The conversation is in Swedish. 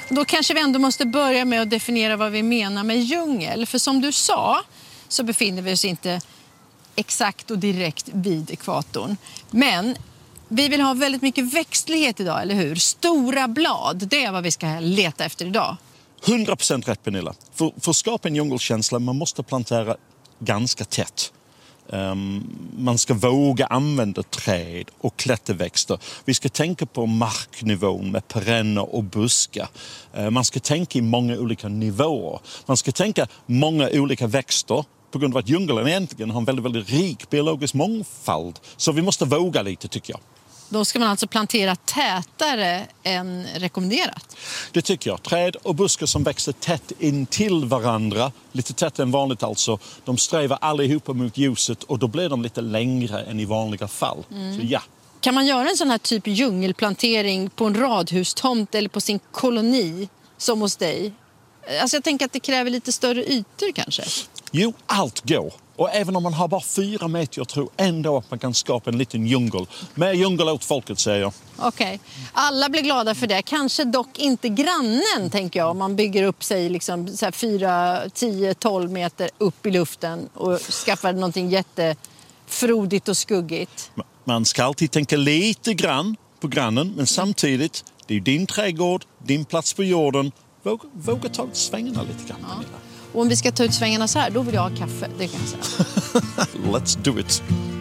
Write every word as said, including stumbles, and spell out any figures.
Då kanske vi ändå måste börja med att definiera vad vi menar med djungel. För som du sa så befinner vi oss inte exakt och direkt vid ekvatorn. Men vi vill ha väldigt mycket växtlighet idag, eller hur? Stora blad, det är vad vi ska leta efter idag. hundra procent rätt, Pernilla. För, för att skapa en djungelkänsla man måste plantera ganska tätt. Um, man ska våga använda träd och klätterväxter. Vi ska tänka på marknivån med perenner och buskar. Uh, man ska tänka i många olika nivåer. Man ska tänka många olika växter på grund av att djungeln egentligen har en väldigt, väldigt rik biologisk mångfald. Så vi måste våga lite, tycker jag. Då ska man alltså plantera tätare än rekommenderat? Det tycker jag. Träd och buskar som växer tätt in till varandra, lite tätare än vanligt alltså, de strävar allihopa mot ljuset och då blir de lite längre än i vanliga fall. Mm. Så ja. Kan man göra en sån här typ djungelplantering på en radhustomt eller på sin koloni som hos dig? Alltså jag tänker att det kräver lite större ytor kanske. Jo, allt går. Och även om man har bara fyra meter, jag tror ändå att man kan skapa en liten djungel. Mer djungel åt folket, säger jag. Okej. Okay. Alla blir glada för det. Kanske dock inte grannen, tänker jag. Om man bygger upp sig liksom så här fyra, tio, tolv meter upp i luften och skaffar någonting jättefrodigt och skuggigt. Man ska alltid tänka lite grann på grannen, men samtidigt, det är din trädgård, din plats på jorden. Våga, våga ta ut svängarna lite grann. Ja. Och om vi ska ta ut svängarna så här, då vill jag ha kaffe, det kan jag säga. Let's do it.